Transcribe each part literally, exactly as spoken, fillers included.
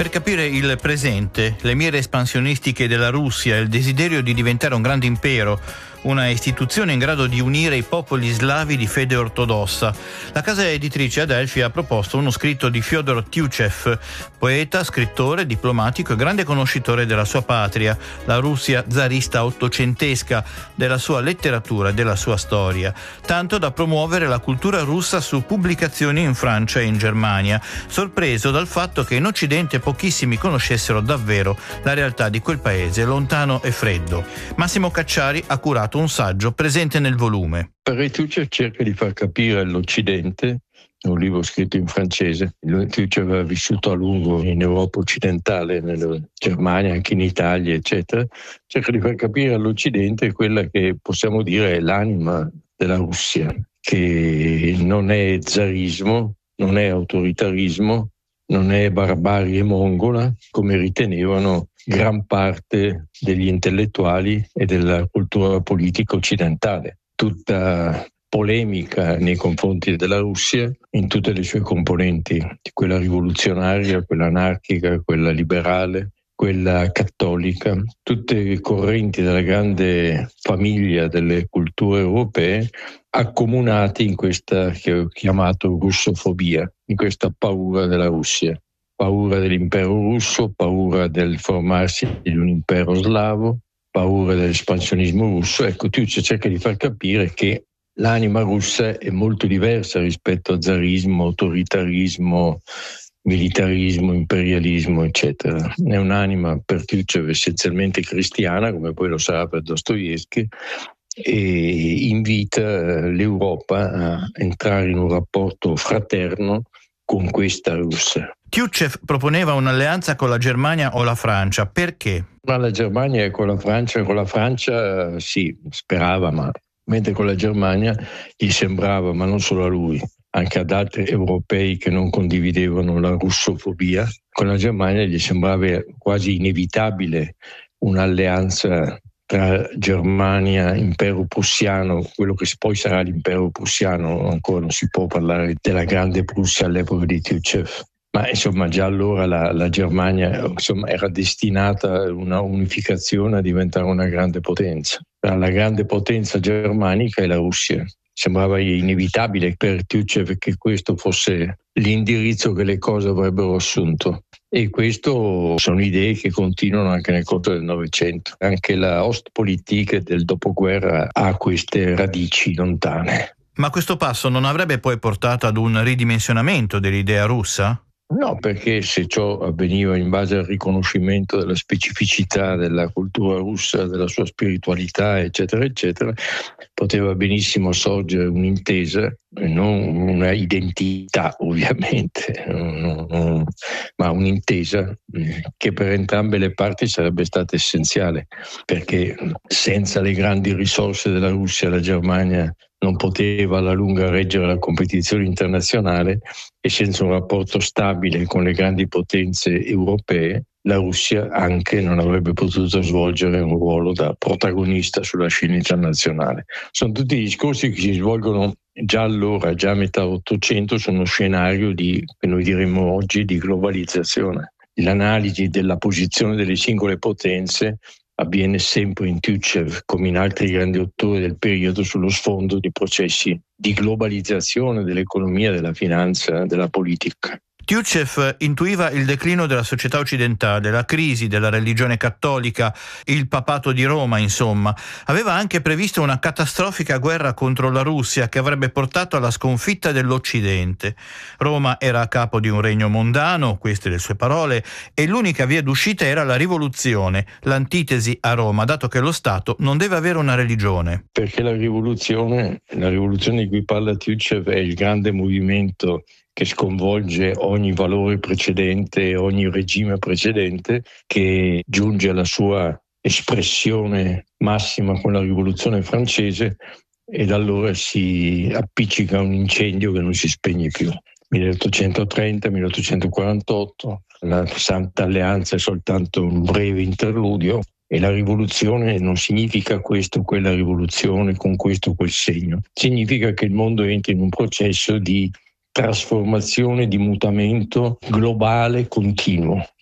capire il presente, le mire espansionistiche della Russia e il desiderio di diventare un grande impero, una istituzione in grado di unire i popoli slavi di fede ortodossa, la casa editrice Adelphi ha proposto uno scritto di Fyodor Tyutchev, poeta, scrittore, diplomatico e grande conoscitore della sua patria, la Russia zarista ottocentesca, della sua letteratura e della sua storia, tanto da promuovere la cultura russa su pubblicazioni in Francia e in Germania, sorpreso dal fatto che in Occidente pochissimi conoscessero davvero la realtà di quel paese lontano e freddo. Massimo Cacciari ha curato un saggio presente nel volume. Tyutchev cerca di far capire all'Occidente, è un libro scritto in francese, Tyutchev aveva vissuto a lungo in Europa occidentale, nella Germania, anche in Italia, eccetera, cerca di far capire all'Occidente quella che possiamo dire è l'anima della Russia, che non è zarismo, non è autoritarismo, non è barbarie mongola, come ritenevano gran parte degli intellettuali e della cultura politica occidentale. Tutta polemica nei confronti della Russia in tutte le sue componenti, quella rivoluzionaria, quella anarchica, quella liberale, quella cattolica, tutte correnti della grande famiglia delle culture europee accomunati in questa che ho chiamato russofobia, in questa paura della Russia. Paura dell'impero russo, paura del formarsi di un impero slavo, paura dell'espansionismo russo. Ecco, Tyutchev cerca di far capire che l'anima russa è molto diversa rispetto a zarismo, autoritarismo, militarismo, imperialismo, eccetera. È un'anima per Tyutchev essenzialmente cristiana, come poi lo sarà per Dostoevskij, e invita l'Europa a entrare in un rapporto fraterno con questa Russia. Tyutchev proponeva un'alleanza con la Germania o la Francia. Perché? Ma la Germania e con la Francia, con la Francia sì, sperava, ma mentre con la Germania gli sembrava, ma non solo a lui, anche ad altri europei che non condividevano la russofobia, con la Germania gli sembrava quasi inevitabile un'alleanza tra Germania, impero prussiano, quello che poi sarà l'impero prussiano, ancora non si può parlare della grande Prussia all'epoca di Tyutchev. Ma insomma già allora la, la Germania insomma, era destinata a una unificazione, a diventare una grande potenza. La grande potenza germanica è la Russia. Sembrava inevitabile per Tyutchev che questo fosse l'indirizzo che le cose avrebbero assunto. E questo sono idee che continuano anche nel corso del Novecento. Anche la Ostpolitik del dopoguerra ha queste radici lontane. Ma questo passo non avrebbe poi portato ad un ridimensionamento dell'idea russa? No, perché se ciò avveniva in base al riconoscimento della specificità della cultura russa, della sua spiritualità, eccetera, eccetera, poteva benissimo sorgere un'intesa, non una identità ovviamente, non, non, ma un'intesa che per entrambe le parti sarebbe stata essenziale, perché senza le grandi risorse della Russia la Germania non poteva alla lunga reggere la competizione internazionale e senza un rapporto stabile con le grandi potenze europee la Russia anche non avrebbe potuto svolgere un ruolo da protagonista sulla scena internazionale. Sono tutti discorsi che si svolgono già allora, già a metà Ottocento, su uno scenario di, che noi diremmo oggi, di globalizzazione. L'analisi della posizione delle singole potenze avviene sempre in Tyutchev, come in altri grandi autori del periodo, sullo sfondo di processi di globalizzazione dell'economia, della finanza, della politica. Tyutchev intuiva il declino della società occidentale, la crisi della religione cattolica, il papato di Roma, insomma. Aveva anche previsto una catastrofica guerra contro la Russia che avrebbe portato alla sconfitta dell'Occidente. Roma era a capo di un regno mondano, queste le sue parole, e l'unica via d'uscita era la rivoluzione, l'antitesi a Roma, dato che lo Stato non deve avere una religione. Perché la rivoluzione, la rivoluzione di cui parla Tyutchev è il grande movimento che sconvolge ogni valore precedente, ogni regime precedente, che giunge alla sua espressione massima con la rivoluzione francese e da allora si appiccica un incendio che non si spegne più. milleottocentotrenta milleottocentoquarantotto, la Santa Alleanza è soltanto un breve interludio e la rivoluzione non significa questo o quella rivoluzione con questo o quel segno. Significa che il mondo entra in un processo di trasformazione, di mutamento globale continuo,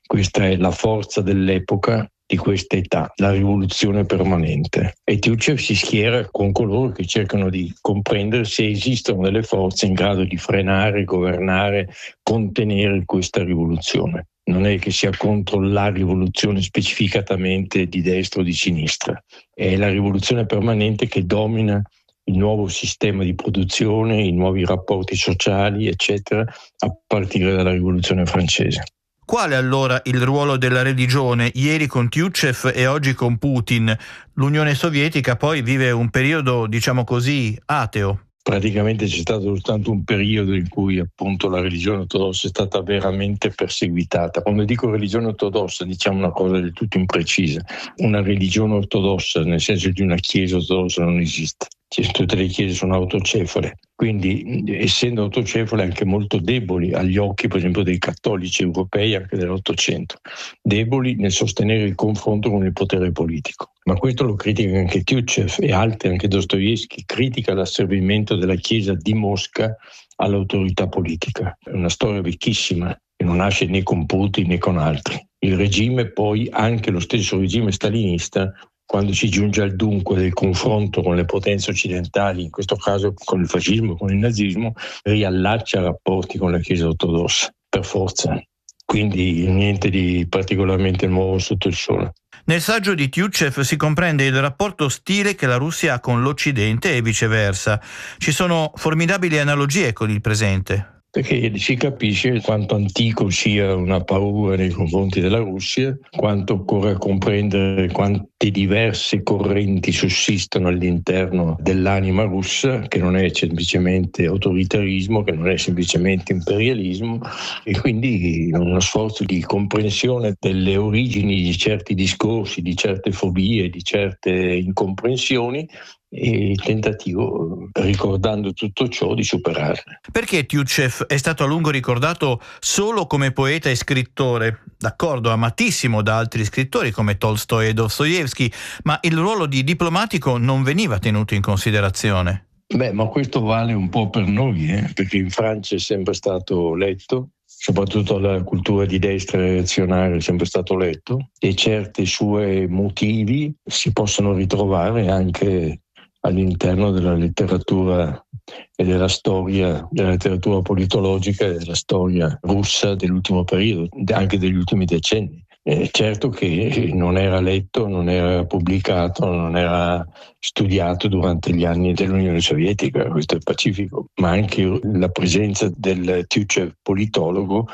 Questa è la forza dell'epoca, di questa età, la rivoluzione permanente. E Tyutchev si schiera con coloro che cercano di comprendere se esistono delle forze in grado di frenare, governare, contenere questa rivoluzione. Non è che sia contro la rivoluzione specificatamente di destra o di sinistra, è la rivoluzione permanente che domina il nuovo sistema di produzione, i nuovi rapporti sociali, eccetera, a partire dalla rivoluzione francese. Qual è allora il ruolo della religione ieri con Tyutchev e oggi con Putin? L'Unione Sovietica poi vive un periodo, diciamo così, ateo. Praticamente c'è stato soltanto un periodo in cui appunto la religione ortodossa è stata veramente perseguitata. Quando dico religione ortodossa diciamo una cosa del tutto imprecisa. Una religione ortodossa, nel senso di una chiesa ortodossa, non esiste. Tutte le chiese sono autocefale, quindi essendo autocefale anche molto deboli agli occhi per esempio dei cattolici europei anche dell'Ottocento, deboli nel sostenere il confronto con il potere politico. Ma questo lo critica anche Tyutchev e altri, anche Dostoevskij, critica l'asservimento della Chiesa di Mosca all'autorità politica. È una storia vecchissima che non nasce né con Putin né con altri. Il regime poi, anche lo stesso regime stalinista, quando si giunge al dunque del confronto con le potenze occidentali, in questo caso con il fascismo, con il nazismo, riallaccia rapporti con la Chiesa ortodossa, per forza. Quindi niente di particolarmente nuovo sotto il sole. Nel saggio di Tyutchev si comprende il rapporto ostile che la Russia ha con l'Occidente e viceversa. Ci sono formidabili analogie con il presente. Perché si capisce quanto antico sia una paura nei confronti della Russia, quanto occorre comprendere quante diverse correnti sussistono all'interno dell'anima russa, che non è semplicemente autoritarismo, che non è semplicemente imperialismo, e quindi uno sforzo di comprensione delle origini di certi discorsi, di certe fobie, di certe incomprensioni, e il tentativo, ricordando tutto ciò, di superarle. Perché Tyutchev è stato a lungo ricordato solo come poeta e scrittore? D'accordo, amatissimo da altri scrittori come Tolstoi e Dostoevskij, ma il ruolo di diplomatico non veniva tenuto in considerazione. Beh, ma questo vale un po' per noi, eh? Perché in Francia è sempre stato letto, soprattutto la cultura di destra reazionaria è sempre stato letto, e certi suoi motivi si possono ritrovare anche all'interno della letteratura e della storia, della letteratura politologica e della storia russa dell'ultimo periodo, anche degli ultimi decenni. Eh, certo che non era letto, non era pubblicato, non era studiato durante gli anni dell'Unione Sovietica, questo è pacifico, ma anche la presenza del Tyutchev politologo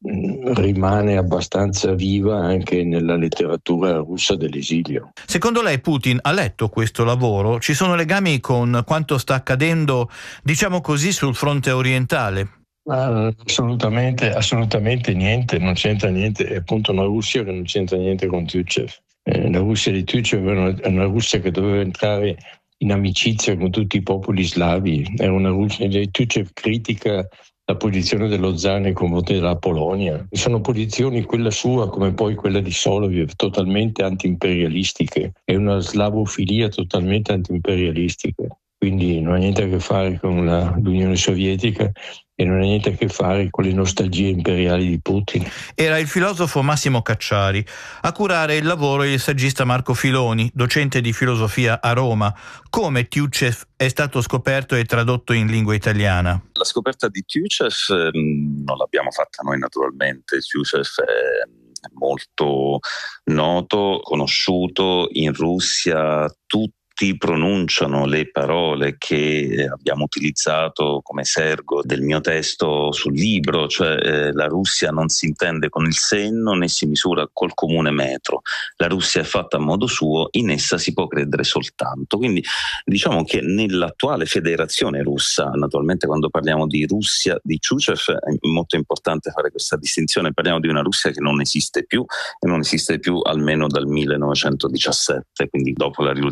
rimane abbastanza viva anche nella letteratura russa dell'esilio. Secondo lei Putin ha letto questo lavoro? Ci sono legami con quanto sta accadendo, diciamo così, sul fronte orientale? Assolutamente, assolutamente niente, non c'entra niente, è appunto una Russia che non c'entra niente con Tyutchev. Eh, la Russia di Tyutchev è una, è una Russia che doveva entrare in amicizia con tutti i popoli slavi, è una Russia di Tyutchev critica la posizione dello zar nei confronti della Polonia. Sono posizioni, quella sua come poi quella di Soloviev, totalmente anti-imperialistiche. È una slavofilia totalmente anti-imperialistica. Quindi non ha niente a che fare con la, l'Unione Sovietica e non ha niente a che fare con le nostalgie imperiali di Putin. Era il filosofo Massimo Cacciari. A curare il lavoro il saggista Marco Filoni, docente di filosofia a Roma. Come Tyutchev è stato scoperto e tradotto in lingua italiana? La scoperta di Tyutchev non l'abbiamo fatta noi naturalmente. Tyutchev è molto noto, conosciuto in Russia, tutti pronunciano le parole che abbiamo utilizzato come sergo del mio testo sul libro, cioè eh, la Russia non si intende con il senno né si misura col comune metro, la Russia è fatta a modo suo, in essa si può credere soltanto. Quindi diciamo che nell'attuale federazione russa, naturalmente quando parliamo di Russia di Tyutchev è molto importante fare questa distinzione, parliamo di una Russia che non esiste più e non esiste più almeno dal millenovecentodiciassette, quindi dopo la rivoluzione bolscevica.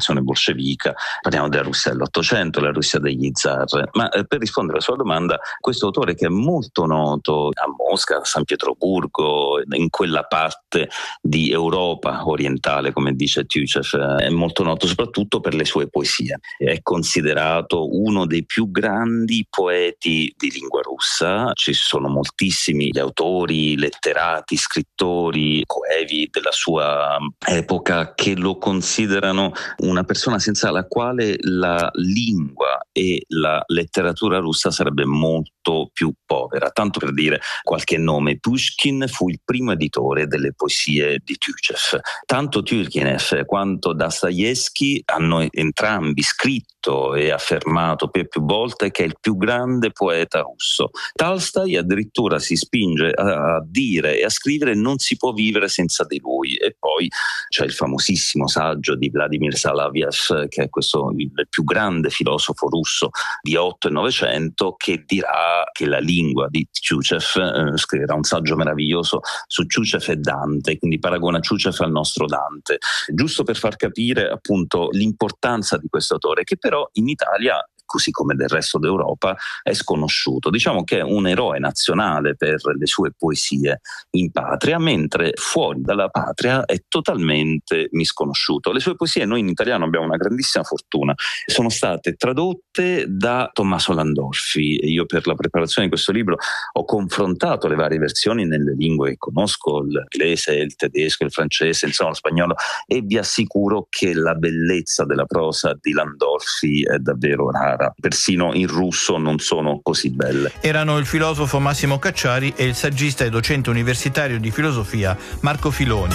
bolscevica. Parliamo della Russia dell'Ottocento, la Russia degli zar. Ma eh, per rispondere alla sua domanda, questo autore che è molto noto a Mosca, a San Pietroburgo, in quella parte di Europa orientale, come dice Tjuchev, è molto noto soprattutto per le sue poesie. È considerato uno dei più grandi poeti di lingua russa. Ci sono moltissimi gli autori, letterati, scrittori, coevi della sua epoca che lo considerano una persona senza la quale la lingua e la letteratura russa sarebbe molto più povera. Tanto per dire qualche nome, Pushkin fu il primo editore delle poesie di Tjuchev. Tanto Turgenev quanto Dostoevskij hanno entrambi scritto e affermato più e più volte che è il più grande poeta russo. Tolstoi addirittura si spinge a, a dire e a scrivere non si può vivere senza di lui. E poi c'è il famosissimo saggio di Vladimir Soloviev, che è questo il più grande filosofo russo di otto e novecento, che dirà che la lingua di Tjuchev, eh, scriverà un saggio meraviglioso su Tjuchev e Dante, quindi paragona Tjuchev al nostro Dante, giusto per far capire appunto l'importanza di questo autore, che però in Italia, così come del resto d'Europa, è sconosciuto. Diciamo che è un eroe nazionale per le sue poesie in patria, mentre fuori dalla patria è totalmente misconosciuto. Le sue poesie, noi in italiano abbiamo una grandissima fortuna, sono state tradotte da Tommaso Landolfi. Io per la preparazione di questo libro ho confrontato le varie versioni nelle lingue che conosco, l'inglese, il tedesco, il francese, insomma lo spagnolo, e vi assicuro che la bellezza della prosa di Landolfi è davvero rara. Persino in russo non sono così belle. Erano il filosofo Massimo Cacciari e il saggista e docente universitario di filosofia Marco Filoni.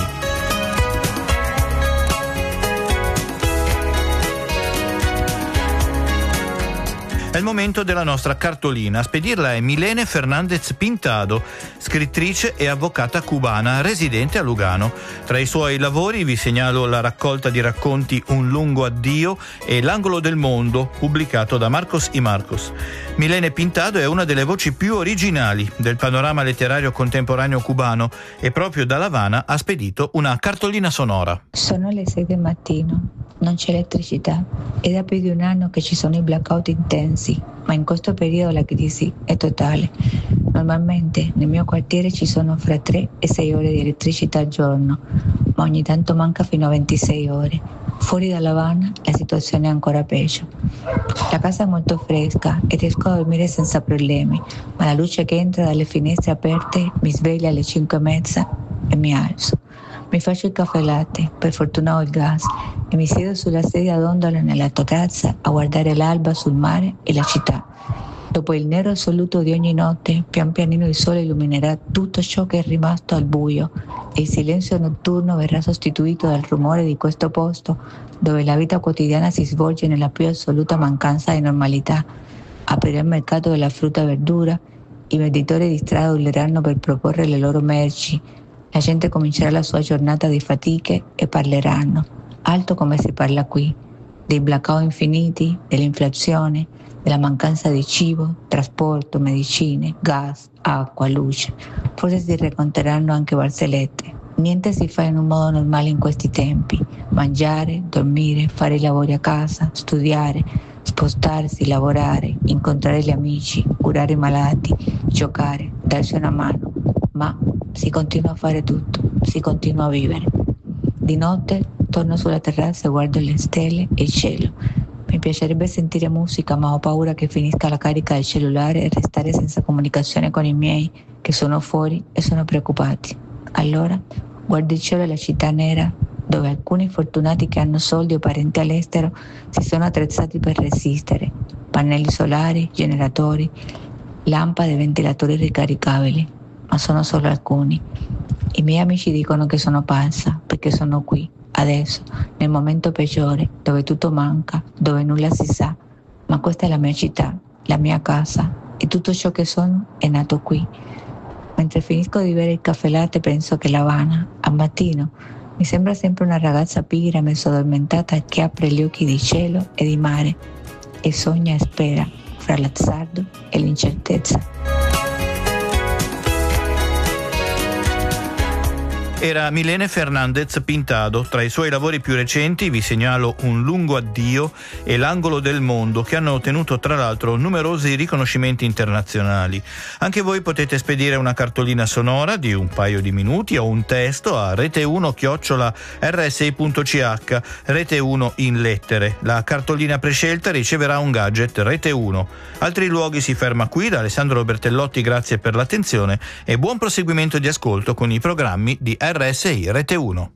È il momento della nostra cartolina. A spedirla è Milene Fernandez Pintado, scrittrice e avvocata cubana residente a Lugano. Tra i suoi lavori vi segnalo la raccolta di racconti Un lungo addio e L'angolo del mondo, pubblicato da Marcos y Marcos. Milene Pintado è una delle voci più originali del panorama letterario contemporaneo cubano e proprio da L'Avana ha spedito una cartolina sonora. Sono le sei del mattino, non c'è elettricità. È da più di un anno che ci sono i blackout intensi, ma in questo periodo la crisi è totale. Normalmente nel mio quartiere ci sono fra tre e sei ore di elettricità al giorno, ma ogni tanto manca fino a ventisei ore. Fuori da L'Avana la situazione è ancora peggio. La casa è molto fresca e riesco a dormire senza problemi, ma la luce che entra dalle finestre aperte mi sveglia alle cinque e mezza e mi alzo. Mi faccio il caffè latte, per fortuna ho il gas, e mi siedo sulla sedia a dondolo nella terrazza a guardare l'alba sul mare e la città. Dopo il nero assoluto di ogni notte, pian pianino il sole illuminerà tutto ciò che è rimasto al buio e il silenzio notturno verrà sostituito dal rumore di questo posto dove la vita quotidiana si svolge nella più assoluta mancanza di normalità. Aprirà il mercato della frutta e verdura, i venditori di strada urleranno per proporre le loro merci, la gente comincerà la sua giornata di fatiche e parleranno, alto come si parla qui, dei blackout infiniti, dell'inflazione, della mancanza di cibo, trasporto, medicine, gas, acqua, luce. Forse si racconteranno anche barzellette. Niente si fa in un modo normale in questi tempi. Mangiare, dormire, fare i lavori a casa, studiare, spostarsi, lavorare, incontrare gli amici, curare i malati, giocare, darsi una mano. Ma si continua a fare tutto, si continua a vivere. Di notte torno sulla terrazza e guardo le stelle e il cielo. Mi piacerebbe sentire musica, ma ho paura che finisca la carica del cellulare e restare senza comunicazione con i miei, che sono fuori e sono preoccupati. Allora guardo il cielo e la città nera, dove alcuni fortunati che hanno soldi o parenti all'estero si sono attrezzati per resistere. Pannelli solari, generatori, lampade e ventilatori ricaricabili, ma sono solo alcuni. I miei amici dicono che sono pazza perché sono qui, adesso, nel momento peggiore, dove tutto manca, dove nulla si sa. Ma questa è la mia città, la mia casa, e tutto ciò che sono è nato qui. Mentre finisco di bere il caffè latte penso che L'Avana, al mattino, mi sembra sempre una ragazza pigra mezzo addormentata che apre gli occhi di cielo e di mare e sogna e spera fra l'azzardo e l'incertezza. Era Milene Fernandez Pintado. Tra i suoi lavori più recenti vi segnalo Un lungo addio e L'angolo del mondo, che hanno ottenuto tra l'altro numerosi riconoscimenti internazionali. Anche voi potete spedire una cartolina sonora di un paio di minuti o un testo a rete uno chiocciola erre esse i punto ci acca, Rete uno in lettere. La cartolina prescelta riceverà un gadget Rete uno. Altri luoghi si ferma qui. Da Alessandro Bertellotti grazie per l'attenzione e buon proseguimento di ascolto con i programmi di erre esse i Rete uno.